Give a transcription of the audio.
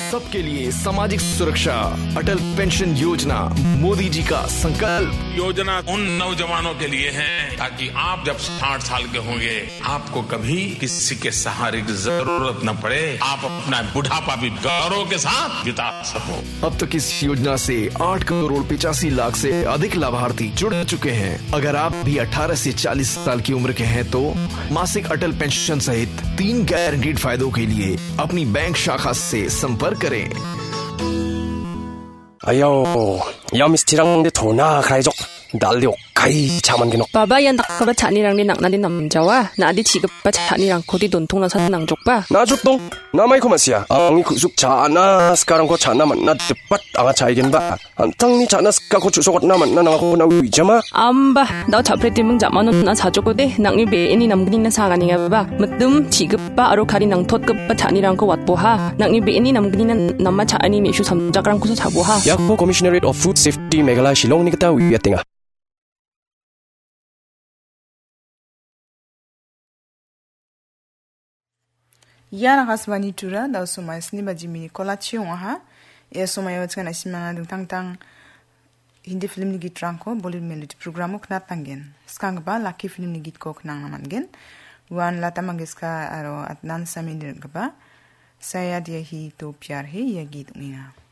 सबके लिए सामाजिक सुरक्षा, अटल पेंशन योजना, मोदी जी का संकल्प। योजना उन नौजवानों के लिए है ताकि आप जब 60 साल के होंगे आपको कभी किसी के सहारे की जरूरत न पड़े, आप अपना बुढ़ापा भी गौरव के साथ बिता सको। अब तक इस योजना से 8 करोड़ 85 लाख से अधिक लाभार्थी जुड़ चुके हैं। अगर आप भी 18 से 40 साल की उम्र के हैं तो मासिक अटल पेंशन सहित 3 गारंटीड फायदों के लिए अपनी बैंक शाखा से संपर्क करें। Ayaw, yaw mistirang di thona kaijo dalio kai chaman gino. Baba yan nakaba chanirang ni nak na din namjawa na adi chigap pa chanirang ko di dontong na sa nangjok pa. Najok dong, namay ko masya. Ang ikusuk chana sekarang ko chana man na tepat ang chaigin ba. Antang ni chana ska ko chusokot naman na nangako na wijama. Amba, daw chapre timung jamano na sajok ko de nang ni be ini namgning na sa ganinga ba. Matum chigap pa aro kari nang tot ka pa chanirang ko watbo ha. Nang ni be ini namgning na namma chani mi shu samjakrang ko sa chabo ha. Yakbo Commissionerate of Food Safety Meghalaya Shillong ni kita wiyatinga. Yana kasbani tura daw sumay sniba jimi kolachyon aha. E sumay wachka na simanga dung tang hindi film ni git ranko bolid melody programo knat tangen. Skang ba lucky film ni git ko knang naman gen. Wan Lata Mangeshkar aro Adnan Sami dir ba. Saya dia hi to pyar hi ya git nginga.